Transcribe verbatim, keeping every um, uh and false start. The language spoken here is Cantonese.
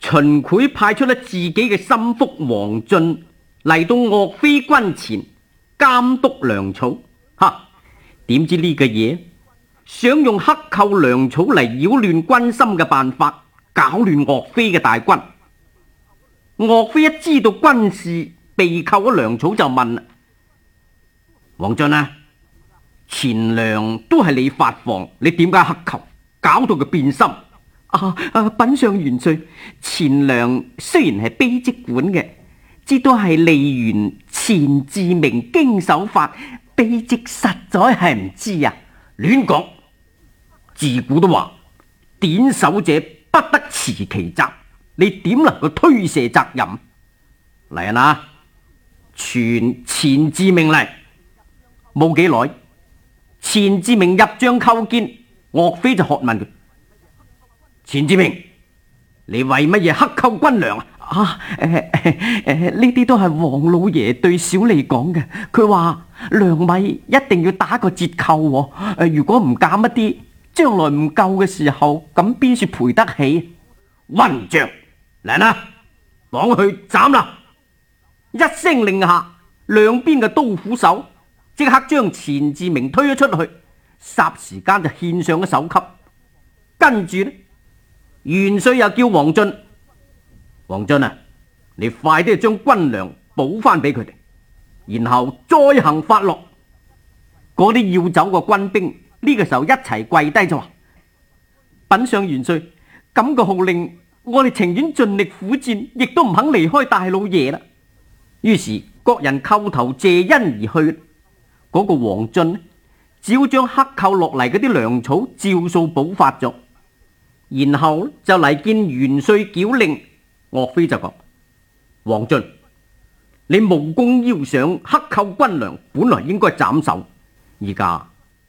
秦檜派出咗自己嘅心腹王進嚟到岳飛軍前監督糧草。哈！點知呢個嘢想用克扣糧草嚟擾亂軍心嘅辦法，搞亂岳飛嘅大軍。岳飛一知道軍士被扣咗糧草，就問啦：王進啊，錢糧都係你發放，你點解克扣，搞到佢變心？啊啊！稟上元帥，錢糧雖然係卑職管嘅，只都係吏員錢志明經手發，卑職實在係唔知啊！亂講！自古都話點手者不得持其責，你點能夠推卸責任？嚟人啊！傳錢志明嚟。冇幾耐，錢志明入帳叩見，岳飛就喝問佢：錢志明，你為乜嘢克扣軍糧啊？啊，誒誒誒，呢啲都係王老爺對小吏講嘅。佢話糧米一定要打個折扣，誒，如果唔減一啲，將來唔夠嘅時候，咁邊說賠得起？混賬！嚟啦，綁去斬啦！一聲令下，兩邊嘅刀斧手即刻將錢志明推咗出去，霎時間就獻上咗首級。跟住呢，元帥又叫王進：王進啊，你快啲將軍糧補翻俾佢哋，然後再行發落。嗰啲要走嘅軍兵呢個時候一齊跪低就話：稟上元帥，咁個號令，我哋情願盡力苦戰，亦都唔肯離開大老爺啦。於是各人叩頭謝恩而去。嗰、那個王進只要將克扣落嚟嗰啲糧草照數補發咗，然後就嚟見元帥繳令。岳飛就講：王進，你無功邀賞克扣軍糧，本來應該斬首，而家